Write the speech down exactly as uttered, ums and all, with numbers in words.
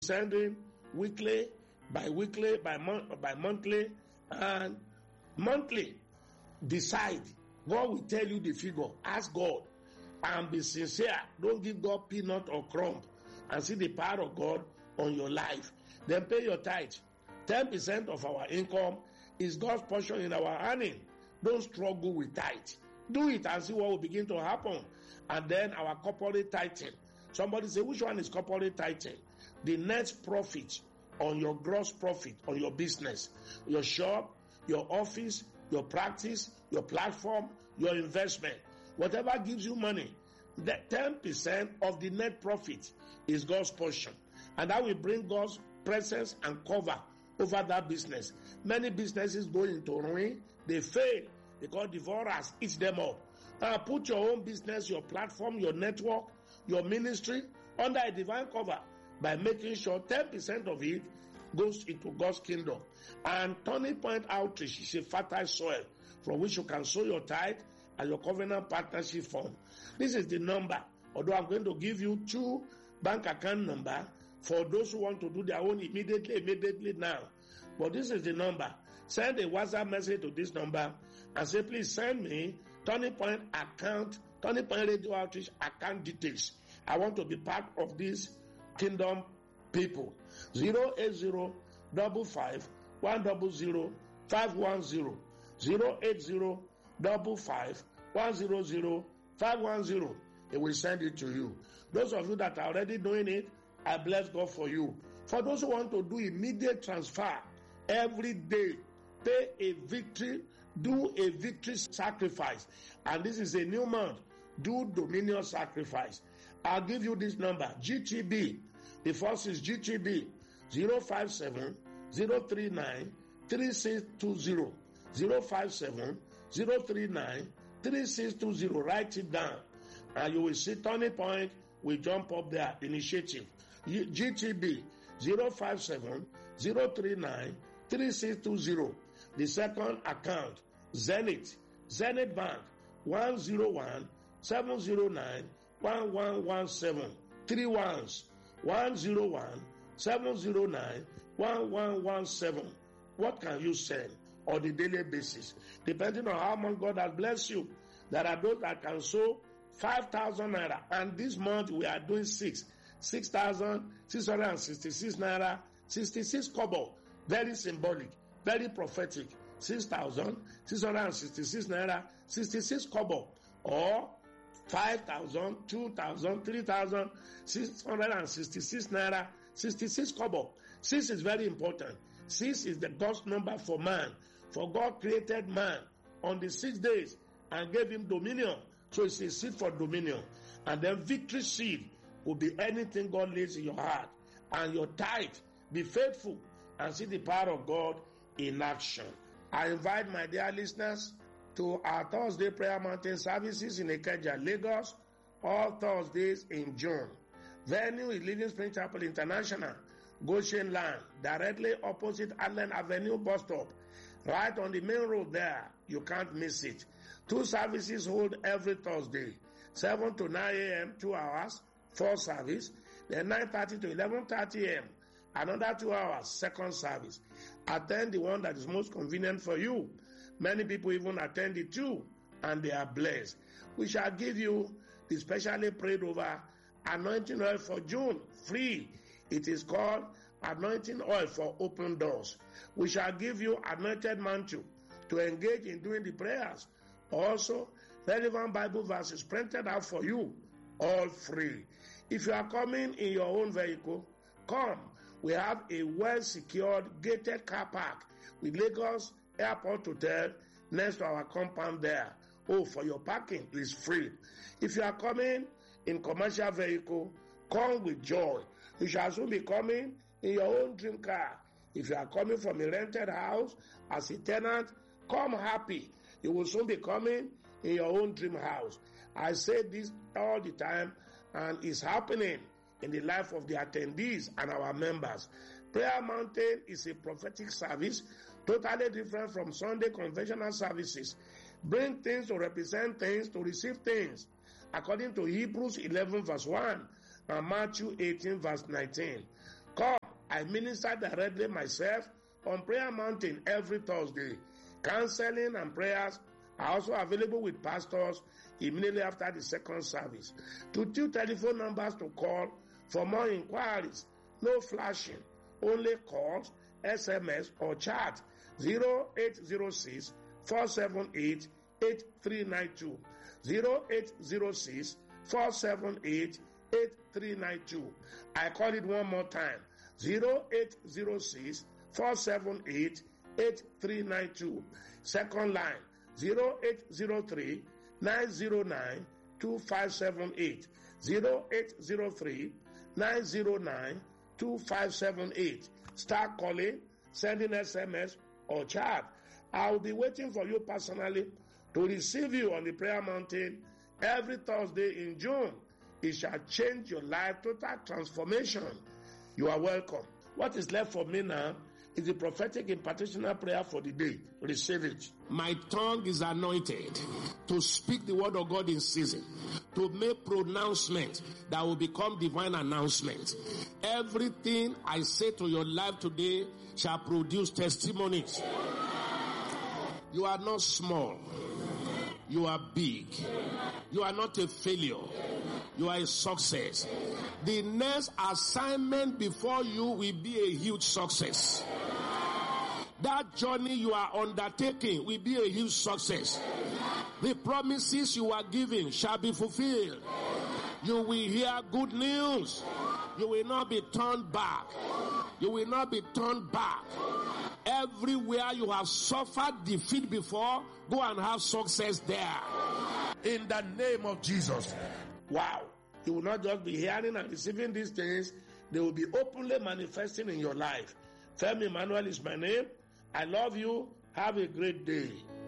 sending weekly, bi-weekly, by month, by monthly, and monthly. Decide. God will tell you the figure. Ask God and be sincere. Don't give God peanut or crumb, and see the power of God on your life. Then pay your tithe. ten percent of our income is God's portion in our earning. Don't struggle with tithe. Do it and see what will begin to happen. And then our corporate tithing. Somebody say, which one is corporate tithing? The net profit on your gross profit on your business, your shop, your office, your practice, your platform, your investment. Whatever gives you money, the ten percent of the net profit is God's portion. And that will bring God's presence and cover over that business. Many businesses go into ruin, they fail because devourers eat them up. Now put your own business, your platform, your network, your ministry under a divine cover by making sure ten percent of it goes into God's kingdom. And Turning Point Outreach is a fertile soil from which you can sow your tithe and your covenant partnership fund. This is the number, although I'm going to give you two bank account number for those who want to do their own immediately, immediately now. But this is the number. Send a WhatsApp message to this number and say, please send me Turning Point account, Turning Point Radio Outreach account details. I want to be part of this kingdom people. zero eight zero five five one zero zero five one zero. zero eight zero five five one zero zero five one zero. It will send it to you. Those of you that are already doing it, I bless God for you. For those who want to do immediate transfer every day, pay a victory, do a victory sacrifice. And this is a new month. Do dominion sacrifice. I'll give you this number, G T B. The first is G T B zero five seven zero three nine three six two zero. zero five seven zero three nine three six two zero. Write it down. And you will see Turning Point will jump up there. Initiative. G T B zero five seven zero three nine three six two zero. The second account, Zenith. Zenith Bank one zero one seven zero nine one one one seven. Three ones. one zero one seven zero nine one one one seven. What can you send on a daily basis? Depending on how much God has blessed you. There are those that can sow five thousand naira. And this month we are doing six. six thousand six hundred sixty-six naira, sixty-six kobo. Very symbolic, very prophetic. six thousand six hundred sixty-six naira, sixty-six kobo. Or five thousand, two thousand, three thousand six hundred sixty-six naira, sixty-six kobo. Six is very important. Six is the God's number for man. For God created man on the six days and gave him dominion. So it's a seed for dominion. And then victory seed will be anything God lays in your heart. And your tithe, be faithful and see the power of God in action. I invite my dear listeners to our Thursday Prayer Mountain services in Ikeja, Lagos, all Thursdays in June. Venue is Living Spring Chapel International, Goshen Land, directly opposite Allen Avenue bus stop, right on the main road there. You can't miss it. Two services hold every Thursday, seven to nine a.m., two hours, four service, then nine thirty to eleven thirty a.m., another two hours, second service. Attend the one that is most convenient for you. Many people even attend it too, and they are blessed. We shall give you the specially prayed over anointing oil for June, free. It is called anointing oil for open doors. We shall give you anointed mantle to engage in doing the prayers. Also, relevant Bible verses printed out for you, all free. If you are coming in your own vehicle, come. We have a well-secured gated car park with Lagos Airport Hotel next to our compound there. Oh, for your parking is free. If you are coming in commercial vehicle, come with joy. You shall soon be coming in your own dream car. If you are coming from a rented house as a tenant, come happy. You will soon be coming in your own dream house. I say this all the time, and it's happening in the life of the attendees and our members. Prayer Mountain is a prophetic service, totally different from Sunday conventional services. Bring things to represent things, to receive things, according to Hebrews eleven verse one and Matthew eighteen verse nineteen. Come, I minister directly myself on Prayer Mountain every Thursday. Counseling and prayers are also available with pastors immediately after the second service. To two telephone numbers to call for more inquiries. No flashing, only calls, S M S or chat. zero eight zero six, four seven eight, eight three nine two. zero eight zero six, four seven eight, eight three nine two. I call it one more time. zero eight zero six, four seven eight, eight three nine two. Second line, zero eight zero three, nine zero nine, two five seven eight. zero eight zero three, nine zero nine, two five seven eight. Start calling, sending S M S or chat. I'll be waiting for you personally to receive you on the Prayer Mountain every Thursday in June. It shall change your life, total transformation. You are welcome. What is left for me now is the prophetic impartational prayer for the day. Receive it. My tongue is anointed to speak the word of God in season, to make pronouncement that will become divine announcement. Everything I say to your life today shall produce testimonies. You are not small. You are big. You are not a failure. You are a success. The next assignment before you will be a huge success. That journey you are undertaking will be a huge success. The promises you are giving shall be fulfilled. You will hear good news. You will not be turned back. You will not be turned back. Everywhere you have suffered defeat before, go and have success there. In the name of Jesus. Wow. You will not just be hearing and receiving these things. They will be openly manifesting in your life. Femi Emmanuel is my name. I love you. Have a great day.